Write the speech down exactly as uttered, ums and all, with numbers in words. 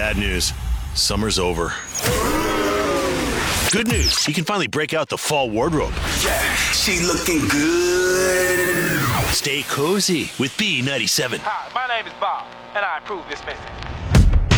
Bad news. Summer's over. Good news. You can finally break out the fall wardrobe. Yeah, she looking good. Stay cozy with B ninety-seven. Hi, my name is Bob, and I approve this message.